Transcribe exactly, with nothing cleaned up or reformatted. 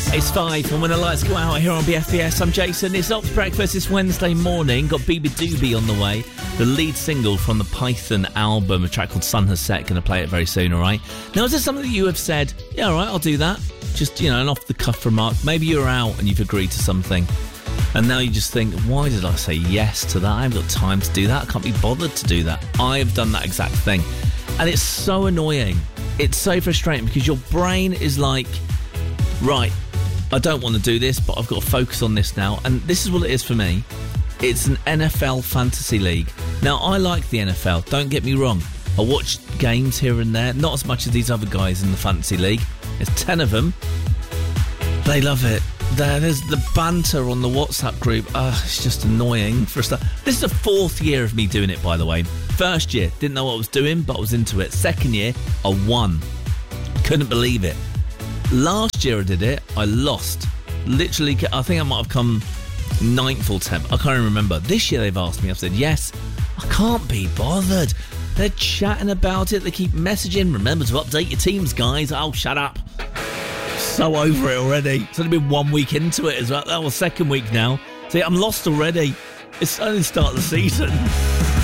It's five, and when the lights go out here on B F B S, I'm Jason. It's Ops Breakfast this Wednesday morning. Got Beebe Doobie on the way. The lead single from the Python album, a track called Sun Has Set. Going to play it very soon, all right? Now, is there something that you have said, yeah, all right, I'll do that? Just, you know, an off-the-cuff remark. Maybe you're out and you've agreed to something, and now you just think, why did I say yes to that? I haven't got time to do that. I can't be bothered to do that. I have done that exact thing. And it's so annoying. It's so frustrating because your brain is like, right, I don't want to do this, but I've got to focus on this now. And this is what it is for me. It's an N F L fantasy league. Now, I like the N F L, don't get me wrong. I watch games here and there, not as much as these other guys in the fantasy league. There's ten of them. They love it. There, there's the banter on the WhatsApp group. Uh, it's just annoying for a start. This is the fourth year of me doing it, by the way. First year, didn't know what I was doing, but I was into it. Second year, I won. Couldn't believe it. Last year I did it, I lost. Literally, I think I might have come ninth or tenth. I can't even remember. This year they've asked me. I've said, yes, I can't be bothered. They're chatting about it. They keep messaging. Remember to update your teams, guys. Oh, shut up. So over it already. It's only been one week into it as well. That was second week now. See, I'm lost already. It's only the start of the season.